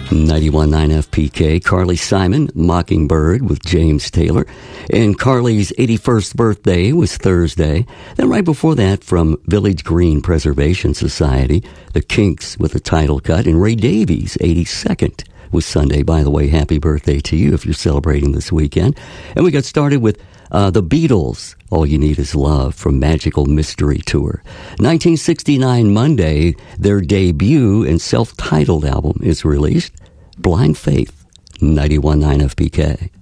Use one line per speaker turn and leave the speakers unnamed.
91.9 FPK, Carly Simon, Mockingbird with James Taylor. And Carly's 81st birthday was Thursday. Then right before that, from Village Green Preservation Society, the Kinks with a title cut. And Ray Davies, 82nd, was Sunday. By the way, happy birthday to you if you're celebrating this weekend. And we got started with the Beatles, All You Need Is Love, from Magical Mystery Tour. 1969 Monday, their debut and self-titled album is released. Blind Faith, 91.9 FPK.